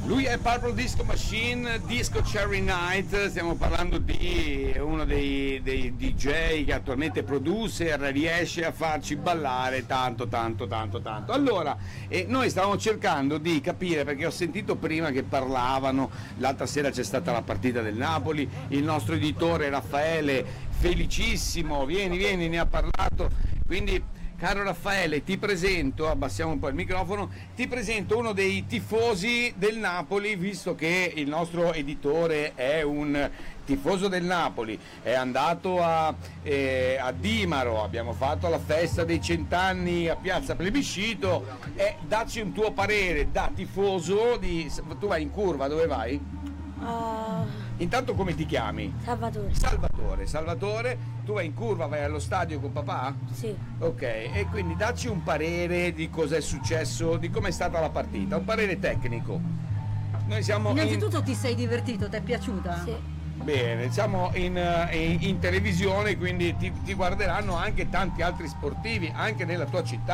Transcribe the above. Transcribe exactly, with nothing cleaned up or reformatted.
Lui è Purple Disco Machine, Disco Cherry Night, stiamo parlando di uno dei, dei D J che attualmente producer, riesce a farci ballare tanto tanto tanto tanto. Allora, eh, noi stavamo cercando di capire, perché ho sentito prima che parlavano, l'altra sera c'è stata la partita del Napoli, il nostro editore Raffaele, felicissimo, vieni vieni, ne ha parlato, quindi... Caro Raffaele, ti presento, abbassiamo un po' il microfono, ti presento uno dei tifosi del Napoli, visto che il nostro editore è un tifoso del Napoli, è andato a, eh, a Dimaro, abbiamo fatto la festa dei cent'anni a Piazza Plebiscito, e dacci un tuo parere da tifoso di... Tu vai in curva, dove vai? Uh, Intanto come ti chiami? Salvatore. Salvatore, Salvatore, tu vai in curva, vai allo stadio con papà? Sì. Ok, e quindi dacci un parere di cosa è successo, di come è stata la partita, un parere tecnico. Noi siamo Innanzitutto in... ti sei divertito, ti è piaciuta? Sì. Bene, siamo in, in, in televisione, quindi ti, ti guarderanno anche tanti altri sportivi, anche nella tua città.